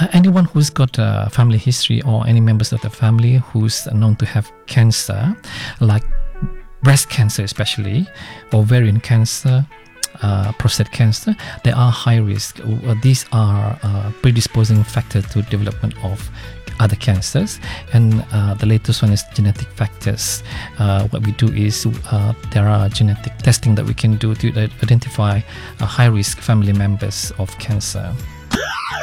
Anyone who's got a family history or any members of the family who's known to have cancer, like breast cancer especially, ovarian cancer, prostate cancer, they are high risk. These are predisposing factors to development of other cancers. And the latest one is genetic factors. What we do is there are genetic testing that we can do to identify high risk family members of cancer.